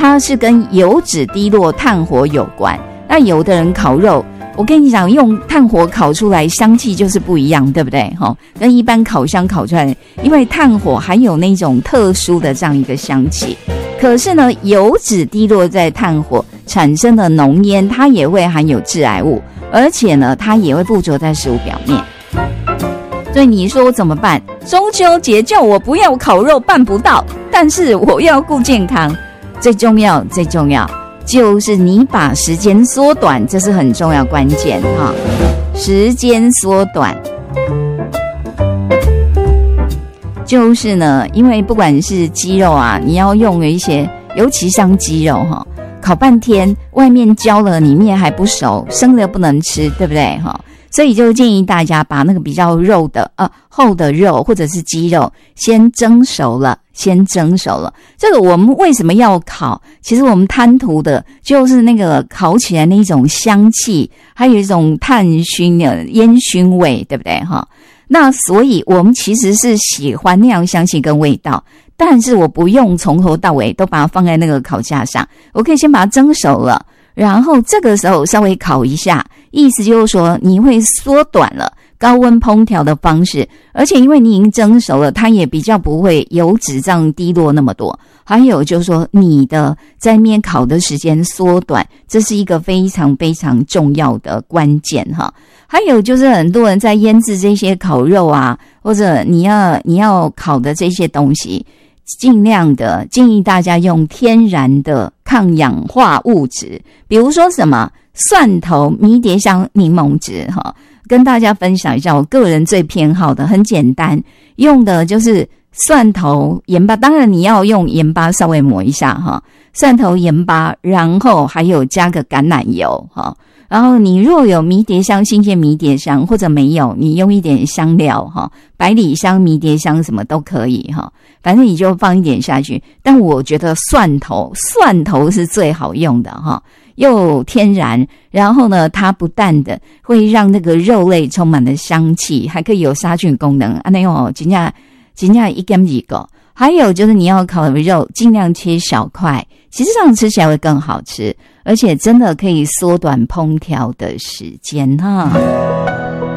它是跟油脂低落、炭火有关。那有的人烤肉，我跟你讲，用炭火烤出来香气就是不一样，对不对？跟一般烤箱烤出来，因为炭火还有那种特殊的这样一个香气。可是呢，油脂滴落在炭火产生的浓烟，它也会含有致癌物，而且呢，它也会附着在食物表面。所以你说怎么办？中秋节叫我不要烤肉办不到，但是我要顾健康，最重要就是你把时间缩短，这是很重要关键哈。时间缩短，就是呢，因为不管是鸡肉啊，你要用一些，尤其像鸡肉哈，烤半天，外面焦了，里面还不熟，生的不能吃，对不对哈？所以就建议大家把那个比较肉的厚的肉或者是鸡肉先蒸熟了。这个我们为什么要烤？其实我们贪图的就是那个烤起来那一种香气，还有一种炭熏的烟熏味，对不对哈？那所以我们其实是喜欢那样香气跟味道，但是我不用从头到尾都把它放在那个烤架上，我可以先把它蒸熟了，然后这个时候稍微烤一下，意思就是说你会缩短了高温烹调的方式，而且因为你已经蒸熟了，它也比较不会油脂这样滴落那么多。还有就是说你的在面烤的时间缩短，这是一个非常非常重要的关键哈。还有就是很多人在腌制这些烤肉啊，或者你要烤的这些东西，尽量的建议大家用天然的抗氧化物质，比如说什么蒜头、迷迭香、柠檬汁哈。跟大家分享一下我个人最偏好的，很简单，用的就是蒜头、盐巴，当然你要用盐巴稍微抹一下哈，蒜头、盐巴，然后还有加个橄榄油哈。然后你若有迷迭香、新鲜迷迭香，或者没有，你用一点香料哈，百里香、迷迭香什么都可以哈，反正你就放一点下去。但我觉得蒜头是最好用的哈，又天然，然后呢，它不但的会让那个肉类充满了香气，还可以有杀菌功能。那样真的一点几个。还有就是你要烤的肉，尽量切小块，其实这样吃起来会更好吃，而且真的可以缩短烹调的时间哈。